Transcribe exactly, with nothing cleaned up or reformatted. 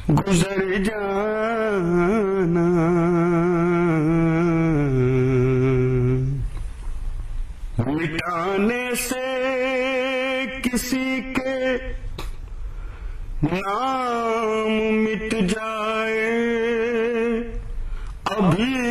गुजर जाना। मिटाने से किसी के नाम मिट जाए, अभी